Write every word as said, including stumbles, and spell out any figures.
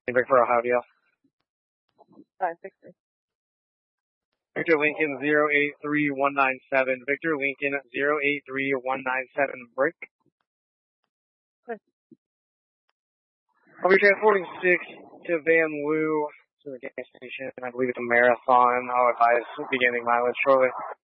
Victor, I'll have you. Five sixty. Victor Lincoln zero eight three one nine seven. Victor Lincoln zero eight three one nine seven. Break. Good. I'll be transporting six to Van Loo to the gas station. I believe it's a marathon. I'll advise beginning mileage shortly.